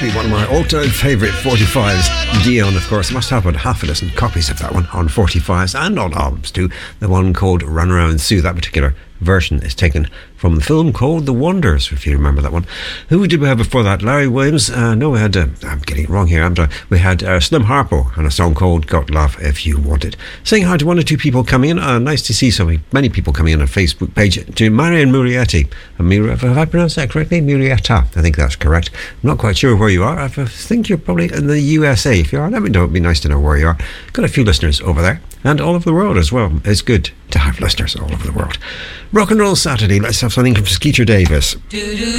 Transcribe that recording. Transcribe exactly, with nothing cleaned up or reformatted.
be one of my all-time favourite forty-fives. Dion, of course, must have about half a dozen copies of that one on forty-fives and on albums too. The one called Run Around Sue, that particular version is taken from the film called The Wonders, if you remember that one. Who did we have before that? Larry Williams? Uh, no, we had, uh, I'm getting it wrong here, I'm sorry. We had uh, Slim Harpo and a song called Got Love If You Want It. Saying hi to one or two people coming in. Uh, nice to see so many people coming in on Facebook page. To Marion Murietti. Uh, Mur- have I pronounced that correctly? Murietta. I think that's correct. I'm not quite sure where you are. I think you're probably in the U S A. If you are, let me know. It'd be nice to know where you are. Got a few listeners over there. And all over the world as well. It's good to have listeners all over the world. Rock and Roll Saturday. Let's have something from Skeeter Davis.